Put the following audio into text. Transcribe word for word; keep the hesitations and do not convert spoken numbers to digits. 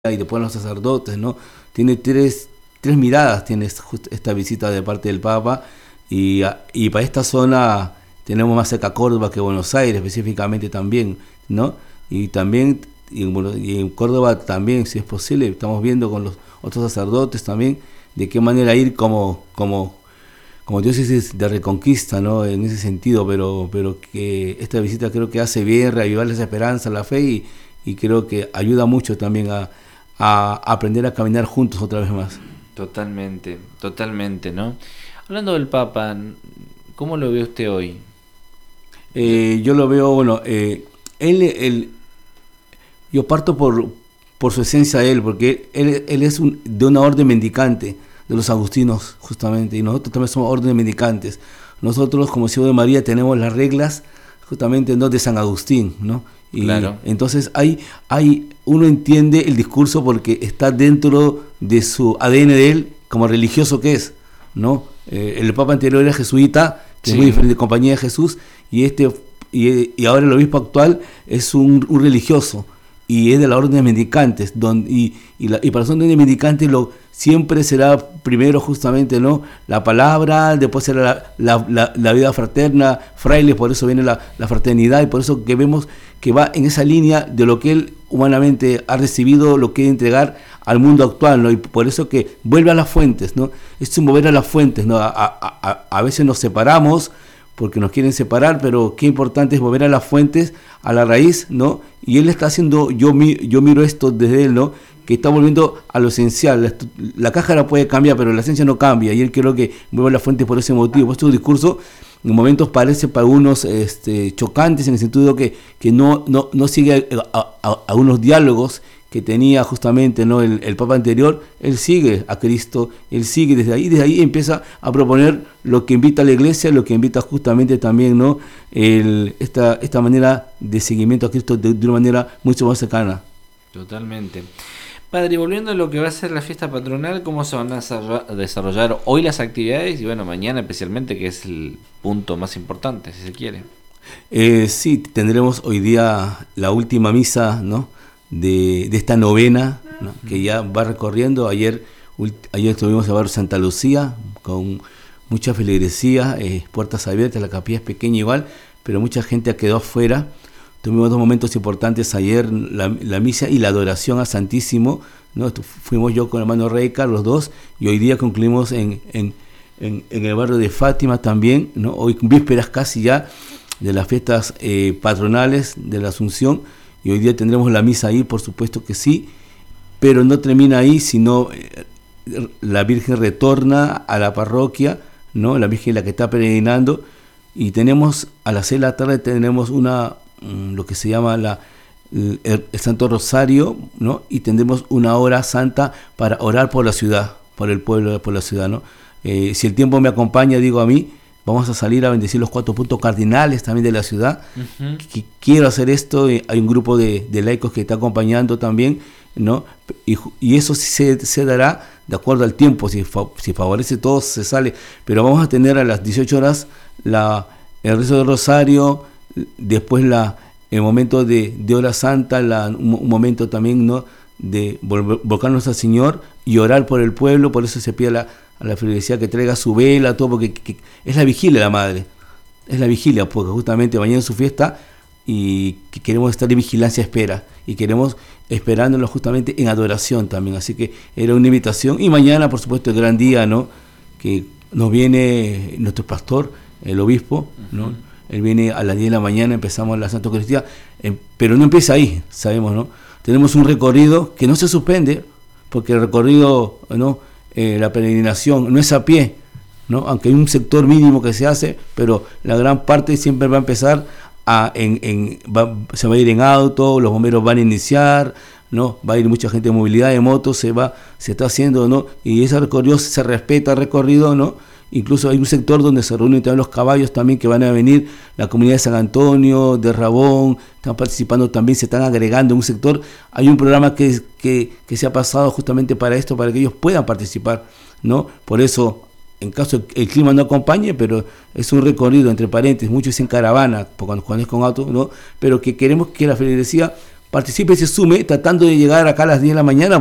y después los sacerdotes, ¿no? Tiene tres, tres miradas, tiene esta visita de parte del Papa, y, y para esta zona tenemos más cerca Córdoba que Buenos Aires específicamente también, ¿no? Y también y en, y en Córdoba también, si es posible, estamos viendo con los otros sacerdotes también de qué manera ir como como como diócesis de reconquista, ¿no? En ese sentido, pero pero que esta visita creo que hace bien reavivar esa esperanza, la fe, y, y creo que ayuda mucho también a a aprender a caminar juntos otra vez más. Totalmente, totalmente, ¿no? Hablando del Papa, ¿cómo lo ve usted hoy? Eh, yo lo veo, bueno, eh, él, él, yo parto por, por su esencia de él, porque él, él es un, de una orden mendicante, de los agustinos justamente, y nosotros también somos órdenes mendicantes. Nosotros como Ciudad de María tenemos las reglas justamente, ¿no?, de San Agustín, ¿no? Y claro. Entonces hay, hay, uno entiende el discurso porque está dentro de su A D N de él como religioso que es, ¿no? Eh, el Papa anterior era jesuita, que sí, es muy diferente, de Compañía de Jesús, y este y, y ahora el obispo actual es un, un religioso y es de la orden de mendicantes, donde, y, y, la, y para la orden de mendicantes lo, siempre será primero justamente, ¿no?, la palabra, después será la, la, la, la vida fraterna, frailes, por eso viene la, la fraternidad, y por eso que vemos que va en esa línea de lo que él humanamente ha recibido, lo que quiere entregar al mundo actual, ¿no? Y por eso que vuelve a las fuentes, ¿no? Es un volver a las fuentes, ¿no? A, a, a, a veces nos separamos porque nos quieren separar, pero qué importante es volver a las fuentes, a la raíz, ¿no? Y él está haciendo, yo, yo miro esto desde él, ¿no?, que está volviendo a lo esencial. La, la cáscara puede cambiar, pero la esencia no cambia, y él creo que vuelve a las fuentes por ese motivo. Por este discurso en momentos parece para unos este, chocantes, en el sentido que, que no, no, no sigue a, a, a unos diálogos que tenía justamente, ¿no?, el, el Papa anterior. Él sigue a Cristo, él sigue desde ahí, desde ahí empieza a proponer lo que invita a la Iglesia, lo que invita justamente también, ¿no?, el, esta, esta manera de seguimiento a Cristo de, de una manera mucho más cercana. Totalmente. Padre, volviendo a lo que va a ser la fiesta patronal, ¿cómo se van a desarrollar hoy las actividades? Y bueno, mañana especialmente, que es el punto más importante, si se quiere. Eh, sí, tendremos hoy día la última misa, ¿no?, de, de esta novena, ¿no?, uh-huh, que ya va recorriendo. Ayer, ayer estuvimos a ver Santa Lucía con mucha feligresía, eh, puertas abiertas, la capilla es pequeña igual, pero mucha gente quedó afuera. Tuvimos dos momentos importantes ayer, la, la misa y la adoración a Santísimo, ¿no? Fuimos yo con el hermano Reika, los dos, y hoy día concluimos en, en, en, en el barrio de Fátima también, ¿no? Hoy vísperas casi ya de las fiestas eh, patronales de la Asunción, y hoy día tendremos la misa ahí, por supuesto que sí, pero no termina ahí, sino eh, la Virgen retorna a la parroquia, ¿no?, la Virgen la que está peregrinando, y tenemos a las seis de la tarde tenemos una lo que se llama la, el, el Santo Rosario, ¿no?, y tendremos una hora santa para orar por la ciudad, por el pueblo, por la ciudad, ¿no? Eh, si el tiempo me acompaña, digo a mí, vamos a salir a bendecir los cuatro puntos cardinales también de la ciudad. Uh-huh. Que quiero hacer esto, hay un grupo de, de laicos que está acompañando también, ¿no? Y, y eso sí se, se dará de acuerdo al tiempo, si, fa, si favorece todo se sale, pero vamos a tener a las dieciocho horas la, el rezo del Rosario, después la, el momento de, de hora santa, la, un, un momento también, ¿no?, de volcarnos al Señor y orar por el pueblo. Por eso se pide a la, a la feligresía que traiga su vela, todo, porque que, que es la vigilia de la Madre, es la vigilia, porque justamente mañana es su fiesta y que queremos estar en vigilancia espera, y queremos esperándolo justamente en adoración también. Así que era una invitación, y mañana por supuesto el gran día, ¿no?, que nos viene nuestro pastor, el obispo, ¿no? Uh-huh. Él viene a las diez de la mañana, empezamos la Santa Eucaristía, eh, pero no empieza ahí, sabemos, ¿no? Tenemos un recorrido que no se suspende, porque el recorrido, ¿no?, eh, la peregrinación no es a pie, ¿no?, aunque hay un sector mínimo que se hace, pero la gran parte siempre va a empezar, a, en, en, va, se va a ir en auto, los bomberos van a iniciar, ¿no?, va a ir mucha gente de movilidad, de motos, se va, se está haciendo, ¿no?, y ese recorrido se respeta el recorrido, ¿no? Incluso hay un sector donde se reúnen también los caballos también que van a venir, la comunidad de San Antonio, de Rabón, están participando también, se están agregando en un sector. Hay un programa que, que, que se ha pasado justamente para esto, para que ellos puedan participar, ¿no? Por eso, en caso el clima no acompañe, pero es un recorrido, entre paréntesis, muchos en caravana, cuando, cuando es con auto, ¿no?, pero que queremos que la feligresía participe y se sume tratando de llegar acá a las diez de la mañana